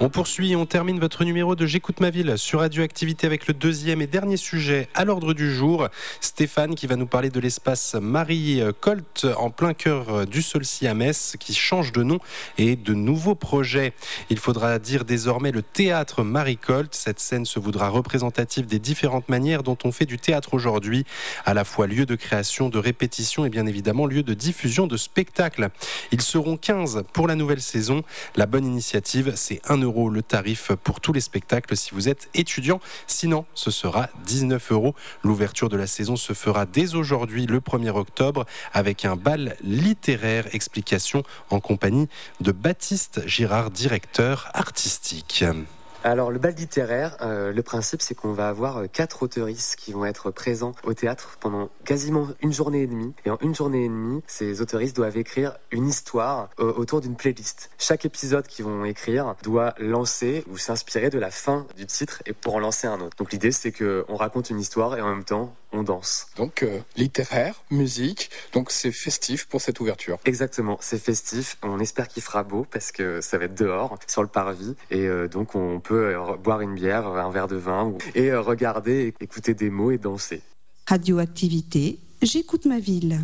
On poursuit, on termine votre numéro de J'écoute ma ville sur Radioactivité avec le deuxième et dernier sujet à l'ordre du jour. Stéphane qui va nous parler de l'espace Marie Colt en plein cœur du Saulcy à Metz qui change de nom et de nouveaux projets. Il faudra dire désormais le théâtre Marie Colt. Cette scène se voudra représentative des différentes manières dont on fait du théâtre aujourd'hui, à la fois lieu de création, de répétition et bien évidemment lieu de diffusion de spectacles. Ils seront 15 pour la nouvelle saison. La bonne initiative, c'est 1 € le tarif pour tous les spectacles si vous êtes étudiant. Sinon, ce sera 19 €. L'ouverture de la saison se fera dès aujourd'hui, le 1er octobre, avec un bal littéraire. Explication en compagnie de Baptiste Girard, directeur artistique. Alors le bal littéraire, le principe c'est qu'on va avoir 4 auteuristes qui vont être présents au théâtre pendant quasiment une journée et demie. Et en une journée et demie, ces auteuristes doivent écrire une histoire autour d'une playlist. Chaque épisode qu'ils vont écrire doit lancer ou s'inspirer de la fin du titre et pour en lancer un autre. Donc l'idée c'est qu'on raconte une histoire et en même temps on danse. Donc littéraire, musique, donc c'est festif pour cette ouverture. Exactement, c'est festif. On espère qu'il fera beau parce que ça va être dehors, sur le parvis. Et donc on peut boire une bière, un verre de vin et regarder, écouter des mots et danser. Radioactivité, j'écoute ma ville.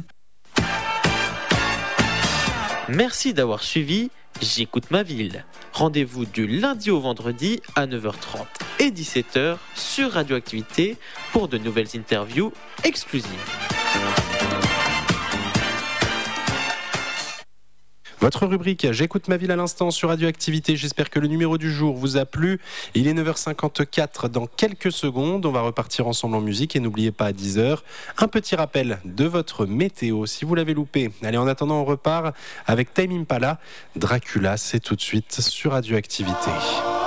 Merci d'avoir suivi J'écoute ma ville. Rendez-vous du lundi au vendredi à 9h30 et 17h sur Radioactivité pour de nouvelles interviews exclusives. Votre rubrique J'écoute ma ville à l'instant sur Radioactivité. J'espère que le numéro du jour vous a plu. Il est 9h54 dans quelques secondes. On va repartir ensemble en musique et n'oubliez pas à 10h un petit rappel de votre météo si vous l'avez loupé. Allez, en attendant, on repart avec Tame Impala. Dracula, c'est tout de suite sur Radioactivité.